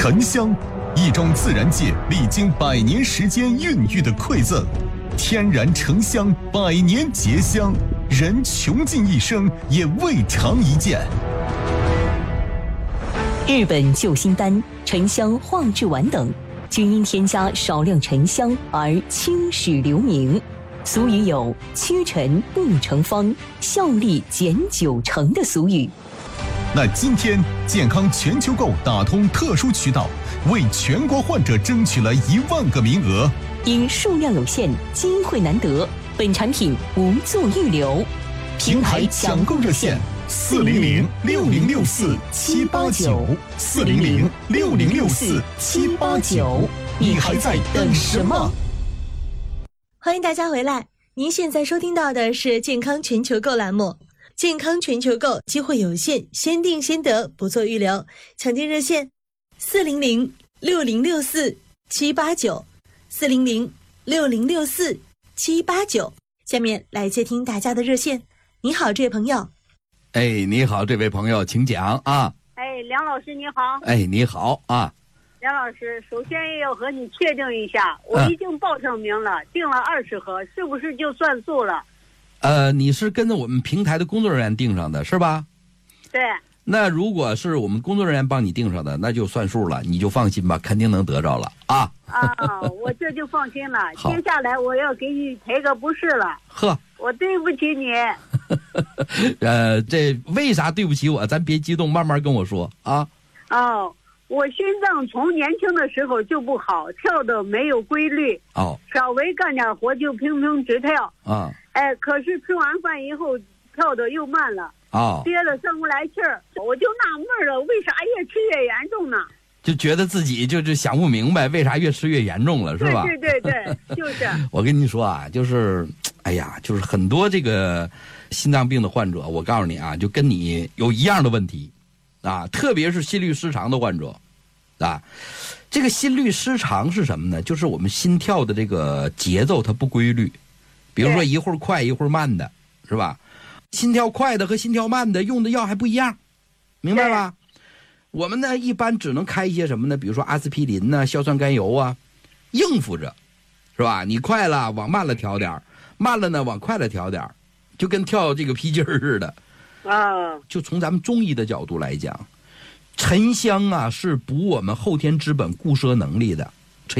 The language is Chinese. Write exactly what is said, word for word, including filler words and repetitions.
沉香，一种自然界历经百年时间孕育的馈赠，天然沉香，百年结香，人穷尽一生也未尝一见。 日本救心丹、沉香化制丸等，均因添加少量沉香而青史留名。俗语有“屈臣不成方，效力减九成”的俗语。 那今天健康全球购打通特殊渠道，为全国患者争取了一万个名额。 因数量有限，机会难得，本产品无做预留。 平台抢购热线：四零零六零六四七八九，四零零六零六四七八九。你还在等什么？ 欢迎大家回来，您现在收听到的是健康全球购栏目。健康全球购，机会有限，先定先得，不做预留。抢订热线：四零零六零六四七八九，四零零六零六四七八九。下面来接听大家的热线。你好，这位朋友。 哎，你好，这位朋友，请讲啊。 哎，梁老师你好。 哎，你好啊。 梁老师，首先要和你确定一下，我已经报上名了，嗯、订了二十盒，是不是就算数了？ 呃，你是跟着我们平台的工作人员订上的是吧？ 对。 那如果是我们工作人员帮你订上的，那就算数了，你就放心吧，肯定能得着了啊。 啊，我这就放心了。接下来我要给你赔个不是了。 呵， 我对不起你。 呃，这为啥对不起我？咱别激动，慢慢跟我说啊。 哦。我心脏从年轻的时候就不好，跳的没有规律。哦，稍微干点活就平平直跳。啊，哎，可是吃完饭以后跳的又慢了。哦，憋得上不来气儿，我就纳闷了，为啥越吃越严重呢？ 就觉得自己就是想不明白，为啥越吃越严重了，是吧？ 对对对对，就是。 我跟你说啊，就是，哎呀，就是很多这个心脏病的患者，我告诉你啊，就跟你有一样的问题。啊，特别是心律失常的患者，啊，这个心律失常是什么呢？就是我们心跳的这个节奏它不规律，比如说一会儿快一会儿慢的，是吧？心跳快的和心跳慢的用的药还不一样，明白吧？我们呢一般只能开一些什么呢？比如说阿司匹林呐、硝酸甘油啊，应付着，是吧？你快了往慢了调点，慢了呢往快了调点，就跟跳这个皮筋儿似的。啊，就从咱们中医的角度来讲，沉香啊是补我们后天之本固摄能力的。